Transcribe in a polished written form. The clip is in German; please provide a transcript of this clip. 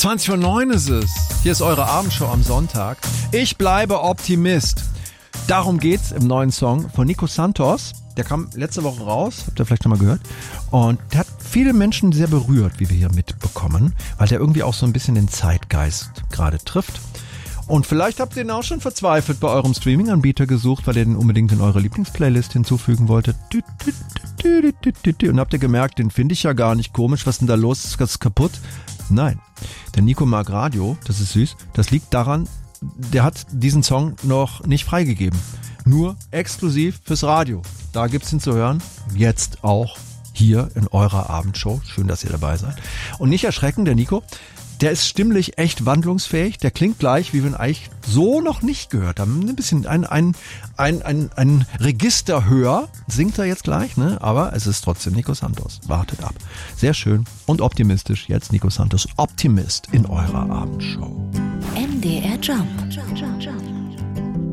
20:09 ist es. Hier ist eure Abendshow am Sonntag. Ich bleibe Optimist. Darum geht's im neuen Song von Nico Santos. Der kam letzte Woche raus, habt ihr vielleicht schon mal gehört. Und der hat viele Menschen sehr berührt, wie wir hier mitbekommen, weil der irgendwie auch so ein bisschen den Zeitgeist gerade trifft. Und vielleicht habt ihr ihn auch schon verzweifelt bei eurem Streaming-Anbieter gesucht, weil ihr den unbedingt in eure Lieblingsplaylist hinzufügen wolltet. Und habt ihr gemerkt, den finde ich ja gar nicht komisch. Was ist denn da los? Ist das kaputt? Nein. Der Nico mag Radio, das ist süß. Das liegt daran, der hat diesen Song noch nicht freigegeben. Nur exklusiv fürs Radio. Da gibt's ihn zu hören. Jetzt auch hier in eurer Abendshow. Schön, dass ihr dabei seid. Und nicht erschrecken, der Nico, der ist stimmlich echt wandlungsfähig. Der klingt gleich, wie wir ihn eigentlich so noch nicht gehört haben. Ein bisschen ein Register höher singt er jetzt gleich, ne? Aber es ist trotzdem Nico Santos. Wartet ab. Sehr schön und optimistisch. Jetzt Nico Santos, Optimist in eurer Abendshow. MDR Jump.